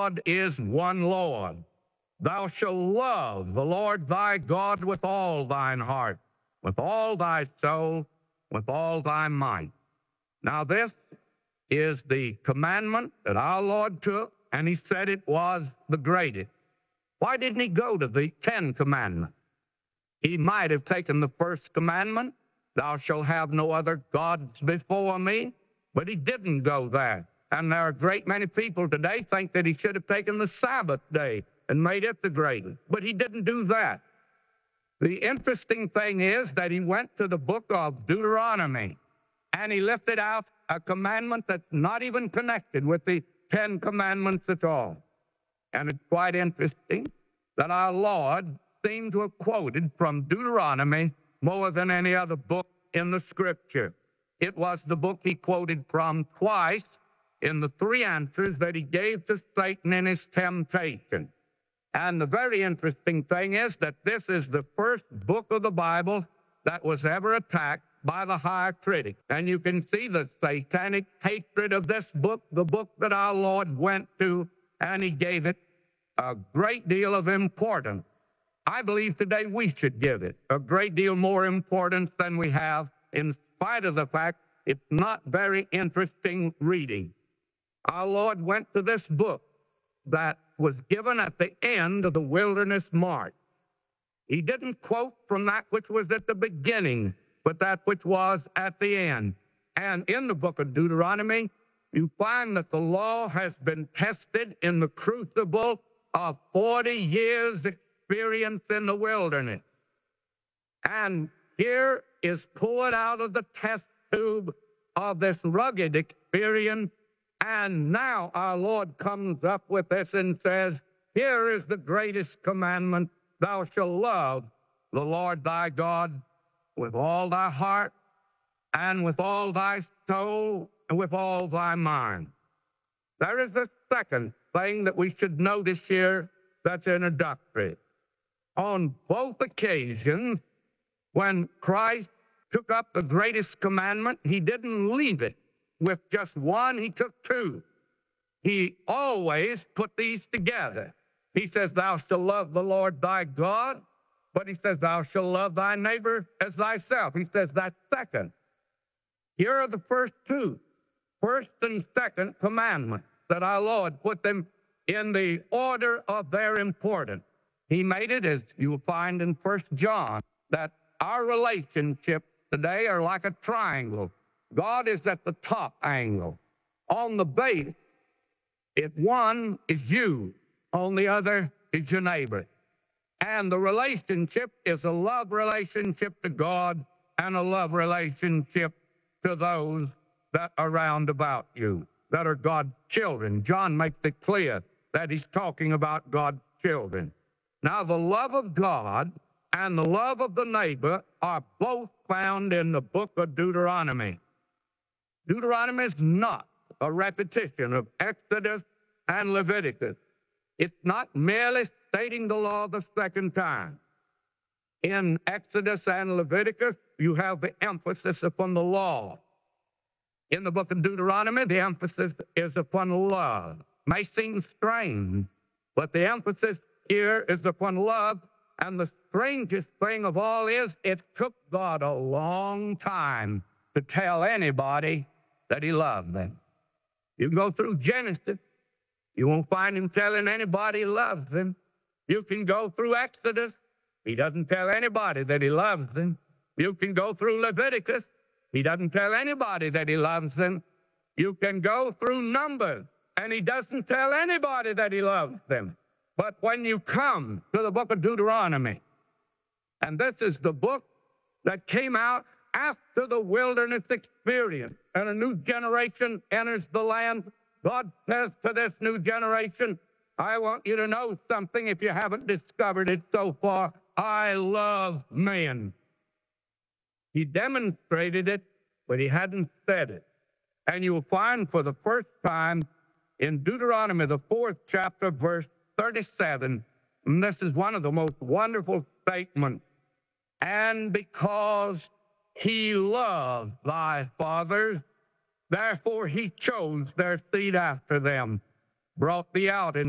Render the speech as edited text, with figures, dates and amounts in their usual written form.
God is one Lord. Thou shalt love the Lord thy God with all thine heart, with all thy soul, with all thy might. Now this is the commandment that our Lord took, and he said it was the greatest. Why didn't he go to the 10 commandments? He might have taken the first commandment, thou shalt have no other gods before me, but he didn't go there. And there are a great many people today think that he should have taken the Sabbath day and made it the greatest, but he didn't do that. The interesting thing is that he went to the book of Deuteronomy, and he lifted out a commandment that's not even connected with the 10 commandments at all. And it's quite interesting that our Lord seemed to have quoted from Deuteronomy more than any other book in the Scripture. It was the book he quoted from twice in the 3 answers that he gave to Satan in his temptation. And the very interesting thing is that this is the first book of the Bible that was ever attacked by the high critic. And you can see the satanic hatred of this book, the book that our Lord went to, and he gave it a great deal of importance. I believe today we should give it a great deal more importance than we have, in spite of the fact it's not very interesting reading. Our Lord went to this book that was given at the end of the wilderness march. He didn't quote from that which was at the beginning, but that which was at the end. And in the book of Deuteronomy, you find that the law has been tested in the crucible of 40 years' experience in the wilderness. And here is poured out of the test tube of this rugged experience. And now our Lord comes up with this and says, here is the greatest commandment, thou shalt love the Lord thy God with all thy heart and with all thy soul and with all thy mind. There is a second thing that we should notice here that's introductory. On both occasions, when Christ took up the greatest commandment, he didn't leave it with just one, he took 2. He always put these together. He says, thou shalt love the Lord thy God, but he says, thou shalt love thy neighbor as thyself. He says that's second. Here are the first 2, first and second commandments that our Lord put them in the order of their importance. He made it, as you will find in 1 John, that our relationships today are like a triangle. God is at the top angle. On the base, if one is you, on the other is your neighbor. And the relationship is a love relationship to God and a love relationship to those that are round about you, that are God's children. John makes it clear that he's talking about God's children. Now, the love of God and the love of the neighbor are both found in the book of Deuteronomy. Deuteronomy is not a repetition of Exodus and Leviticus. It's not merely stating the law the second time. In Exodus and Leviticus, you have the emphasis upon the law. In the book of Deuteronomy, the emphasis is upon love. May seem strange, but the emphasis here is upon love. And the strangest thing of all is it took God a long time to tell anybody that he loved them. You can go through Genesis, you won't find him telling anybody he loves them. You can go through Exodus, he doesn't tell anybody that he loves them. You can go through Leviticus, he doesn't tell anybody that he loves them. You can go through Numbers, and he doesn't tell anybody that he loves them. But when you come to the book of Deuteronomy, and this is the book that came out after the wilderness experience, and a new generation enters the land, God says to this new generation, I want you to know something if you haven't discovered it so far. I love men. He demonstrated it, but he hadn't said it. And you'll find for the first time in Deuteronomy, the 4th chapter, verse 37, and this is one of the most wonderful statements. And because he loved thy fathers, therefore he chose their seed after them, brought thee out in